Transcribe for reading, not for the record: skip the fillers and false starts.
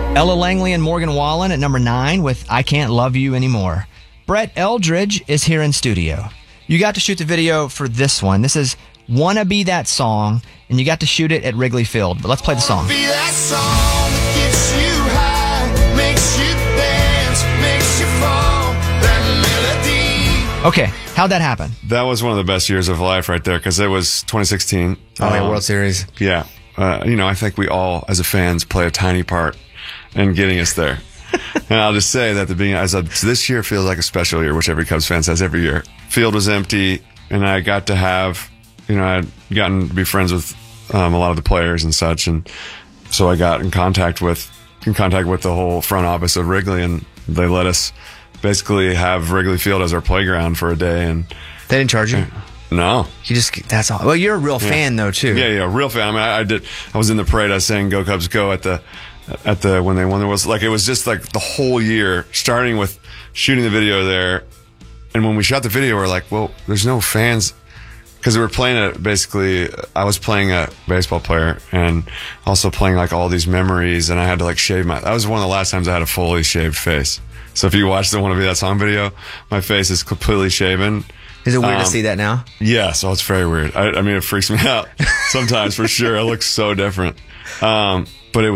Ella Langley and Morgan Wallen at number 9 with I Can't Love You Anymore. Brett Eldridge is here in studio. You got to shoot the video for this one. This is Wanna Be That Song, and you got to shoot it at Wrigley Field. But let's play the song. Be that song that gets you high, makes you dance, makes you fall, that melody. Okay, how'd that happen? That was one of the best years of life right there, because it was 2016. World Series. Yeah. I think we all, as a fans, play a tiny part in getting us there. And I'll just say that this year feels like a special year, which every Cubs fan says every year. Field was empty, and I got to have, I'd gotten to be friends with a lot of the players and such, and so I got in contact with the whole front office of Wrigley, and they let us basically have Wrigley Field as our playground for a day. And They didn't charge you? No. That's all. Well, you're a real fan though, too. Yeah, real fan. I mean, I was in the parade. I was saying "Go Cubs, go" at the when they won. There was it was just like the whole year, starting with shooting the video there, and when we shot the video, we're like, well, there's no fans, because we were playing basically. I was playing a baseball player and also playing like all these memories, and I had to like shave that was one of the last times I had a fully shaved face. So if you watch the "Wanna Be That Song" video, my face is completely shaven. Is it weird to see that now? Yeah, so it's very weird. I mean, it freaks me out sometimes, for sure. I look so different.